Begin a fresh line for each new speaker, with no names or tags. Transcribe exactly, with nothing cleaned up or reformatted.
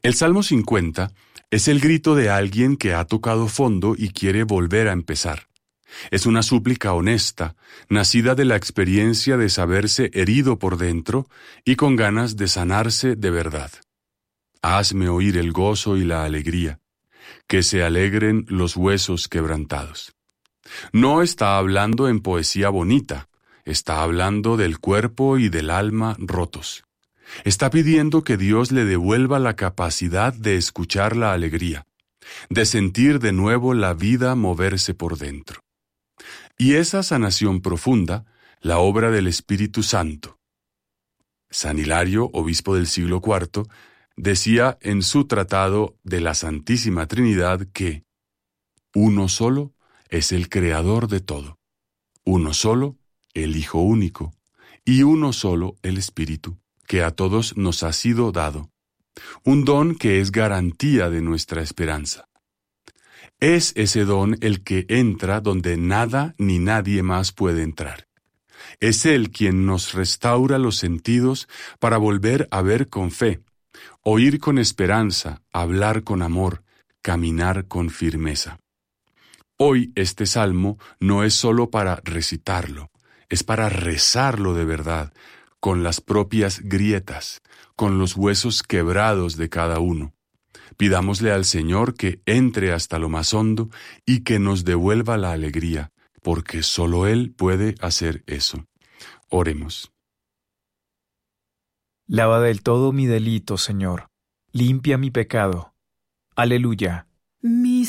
El Salmo cincuenta es el grito de alguien que ha tocado fondo y quiere volver a empezar. Es una súplica honesta, nacida de la experiencia de saberse herido por dentro y con ganas de sanarse de verdad. Hazme oír el gozo y la alegría, que se alegren los huesos quebrantados. No está hablando en poesía bonita, está hablando del cuerpo y del alma rotos. Está pidiendo que Dios le devuelva la capacidad de escuchar la alegría, de sentir de nuevo la vida moverse por dentro. Y esa sanación profunda, la obra del Espíritu Santo. San Hilario, obispo del siglo cuarto, decía en su tratado de la Santísima Trinidad que uno solo es el creador de todo, uno solo el Hijo único, y uno solo el Espíritu, que a todos nos ha sido dado, un don que es garantía de nuestra esperanza. Es ese don el que entra donde nada ni nadie más puede entrar. Es Él quien nos restaura los sentidos para volver a ver con fe, oír con esperanza, hablar con amor, caminar con firmeza. Hoy este salmo no es solo para recitarlo, es para rezarlo de verdad, con las propias grietas, con los huesos quebrados de cada uno. Pidámosle al Señor que entre hasta lo más hondo y que nos devuelva la alegría, porque solo Él puede hacer eso. Oremos.
Lava del todo mi delito, Señor. Limpia mi pecado. Aleluya.
Mi